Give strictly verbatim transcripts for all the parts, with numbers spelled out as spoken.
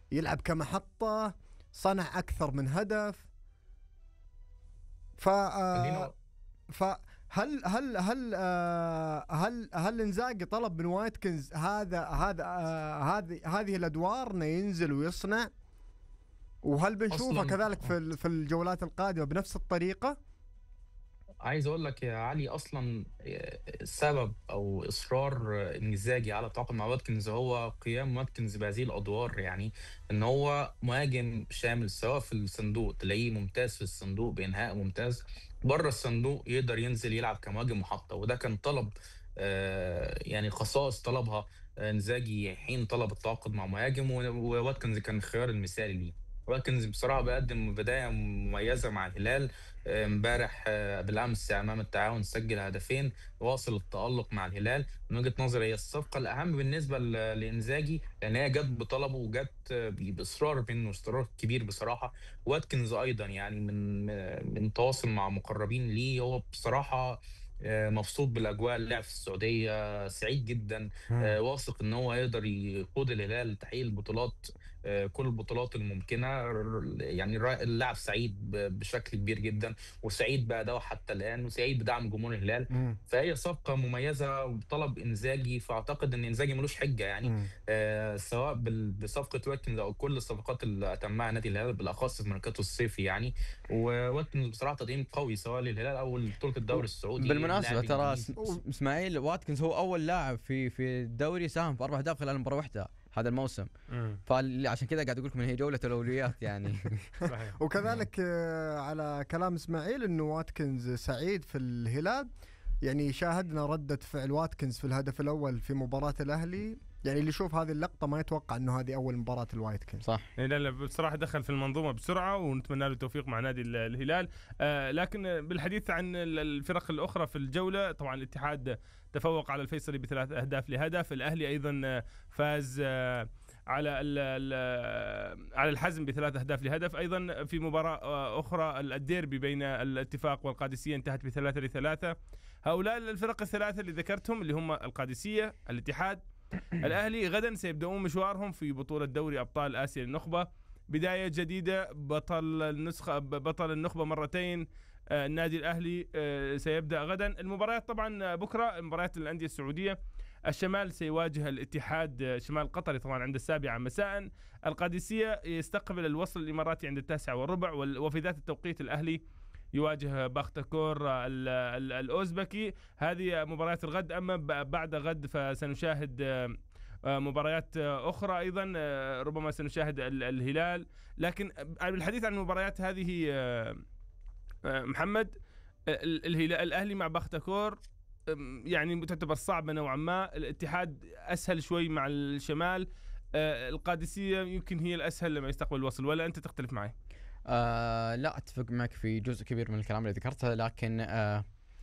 يلعب كمحطة، صنع أكثر من هدف. ف خلينا فهل هل هل آه، هل هل إنزاغي طلب من وايتكنز هذا هذا آه، هذه هذه الأدوار إنه ينزل ويصنع؟ وهل بنشوفه اصلا كذلك في ال- في الجولات القادمة بنفس الطريقة؟ عايز اقول لك يا علي، اصلا السبب او اصرار انزاجي على التعاقد مع واتكنز هو قيام واتكنز بهذه الادوار. يعني ان هو مهاجم شامل، سواء في الصندوق تلاقيه ممتاز في الصندوق بانهاء ممتاز، بره الصندوق يقدر ينزل يلعب كمهاجم محطة. وده كان طلب، آه، يعني خصائص طلبها انزاجي حين طلب التعاقد مع مهاجم، وواتكنز كان الخيار المثالي ليه. واتكنز بصراحة بقدم بداية مميزة مع الهلال. امبارح آه، بالامس امام التعاون سجل هدفين، واصل التالق مع الهلال. من وجهه نظري هي الصفقه الاهم بالنسبه ل- لانزاجي، لان هي جت بطلبه وجت آه، ب- باصرار منه، اصرار كبير بصراحه. واتكنز ايضا يعني من من تواصل مع مقربين ليه، هو بصراحه آه، مبسوط بالاجواء، اللعب في السعوديه سعيد جدا. مم. آه، واثق ان هو يقدر يقود الهلال لتحقيق البطولات، آه، كل البطولات الممكنه. يعني الرا- اللاعب سعيد ب- بشكل كبير جدا، وسعيد بأداؤه حتى الآن، وسعيد بدعم جمهور الهلال. مم. فهي صفقة مميزة وبطلب إنزاجي، فأعتقد إن إنزاجي ملوش حجة يعني. مم. آه سواء بال- بصفقة واتكنز أو كل الصفقات اللي أتمها نادي الهلال، بالأخص في ميركاتو الصيفي يعني. وواتكنز بصراحة تقديم قوي سواء للهلال أو لبطولة و- الدوري السعودي، بالمناسبة اللاعب ترى الجديد. اسم- اسم- اسماعيل واتكنز هو أول لاعب في في الدوري ساهم في أربع أهداف خلال مباراة واحدة هذا الموسم. مم. فعشان كذا قاعد أقول لكم إن هي جولة الأولويات يعني. صحيح. وكذلك آه، على كلام اسماعيل انه واتكنز سعيد في الهلال. يعني شاهدنا ردة فعل واتكنز في الهدف الاول في مباراة الاهلي. يعني اللي يشوف هذه اللقطة ما يتوقع انه هذه اول مباراة الوايتكنز. صح. لا لا بصراحة دخل في المنظومة بسرعة، ونتمنى له التوفيق مع نادي ال- الهلال. آه لكن بالحديث عن ال- الفرق الأخرى في الجولة، طبعا الاتحاد تفوق على الفيصلي بثلاث أهداف لهدف. الأهلي أيضا آه، فاز آه على ال ال على الحزم بثلاث أهداف لهدف. أيضا في مباراة آه، أخرى، الديربي بين الاتفاق والقادسية انتهت بثلاثة لثلاثة. هؤلاء الفرق الثلاثة اللي ذكرتهم اللي هم القادسية، الاتحاد، الأهلي، غدا سيبدأون مشوارهم في بطولة دوري أبطال آسيا للنخبة. بداية جديدة، بطل النسخة بطل النخبة مرتين آه، النادي الأهلي آه، سيبدأ غدا. المباريات طبعا بكرة مباريات الأندية السعودية. الشمال سيواجه الاتحاد، آه، شمال القطري طبعا عند السابعة مساء. القادسية يستقبل الوصل الإماراتي عند التاسعة والربع. وال- وفي ذات التوقيت الأهلي يواجه باختكور ال- ال- الأوزبكي. هذه مباريات الغد. أما ب- بعد غد فسنشاهد آه، آه، مباريات آه، أخرى أيضا. آه، ربما سنشاهد ال- الهلال. لكن آه، الحديث عن المباريات هذه آه، آه، محمد، آه، ال- الهلال الأهلي مع باختكور آم، يعني تعتبر صعبة نوعا ما. الاتحاد أسهل شوي مع الشمال. آه، القادسية يمكن هي الأسهل لما يستقبل الوصل، ولا أنت تختلف معي؟ آه لا أتفق معك في جزء كبير من الكلام اللي ذكرته، لكن آه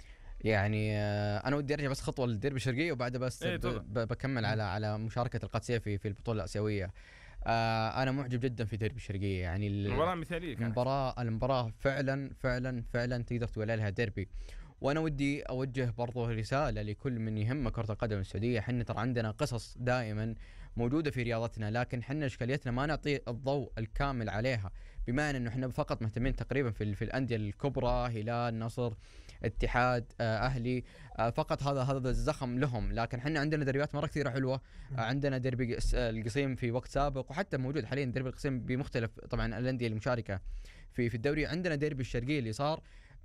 يعني آه انا ودي ارجع بس خطوه للديربي الشرقيه، وبعدها بس إيه ب- طبعا. ب- بكمل على على مشاركه القادسيه في في البطوله الاسيويه. آه انا معجب جدا في ديربي الشرقيه، يعني ال- مباراة مثالية كانت. المباراه المباراه فعلا فعلا فعلا تقدر تقول عليها ديربي. وانا ودي اوجه برضه رساله لكل من يهمه كره القدم السعوديه. احنا ترى عندنا قصص دائما موجوده في رياضتنا، لكن احنا اشكاليتنا ما نعطي الضوء الكامل عليها، بما انه احنا فقط مهتمين تقريبا في ال- في الانديه الكبرى، هلال، نصر، اتحاد، آه، اهلي، آه، فقط هذا هذا الزخم لهم. لكن احنا عندنا دربيات مره كثيره حلوه. آه، عندنا دربي قس- آه، القصيم في وقت سابق، وحتى موجود حاليا دربي القصيم بمختلف طبعا الانديه المشاركه في في الدوري. عندنا دربي الشرقيه اللي صار.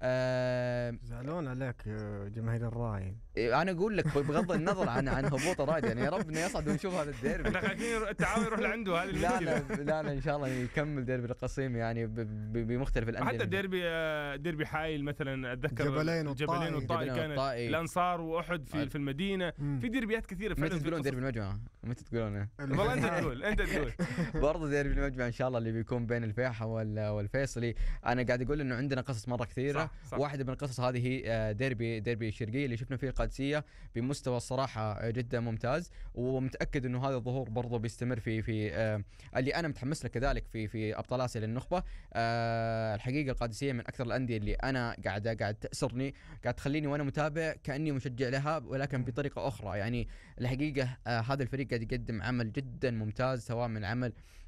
آه زعلون عليك يا جماهير الراي. انا اقول لك بغض النظر عن عن هبوط الرائد، يعني يا رب انه يصعد ونشوف هذا الديربي. احنا خايفين التعاون يروح لعنده، هذه لا المشكلة. لا لا لا ان شاء الله يكمل ديربي القصيم يعني ب- ب- بمختلف الانديه. حتى ديربي آه، ديربي حايل مثلا، اتذكر جبلين والطائي. جبلين والطائي جبلين كانت والطائي. الانصار واحد في عاد. في المدينه. مم. في ديربيات كثيره فعلا. متى في تقولون قصص- ديربي المجمع؟ متى تقولونه؟ والله انت تقول انت تقول برضه ديربي المجمع ان شاء الله اللي بيكون بين الفيحة وال- والفيصلي. انا قاعد اقول انه عندنا قصص مره كثيره. صح، صح. واحده من القصص هذه هي آه، ديربي ديربي الشرقيه اللي شفنا فيه القادسيه بمستوى الصراحه جدا ممتاز، ومتاكد انه هذا الظهور برضه بيستمر في في آه، اللي انا متحمس له كذلك في في ابطال اسيا للنخبه. آه، الحقيقه القادسيه من اكثر الانديه اللي انا قاعد قاعد تاسرني، قاعد تخليني وانا متابع كاني مشجع لها، ولكن بطريقه اخرى. يعني الحقيقه آه، هذا الفريق قاعد يقدم عمل جدا ممتاز، سواء من عمل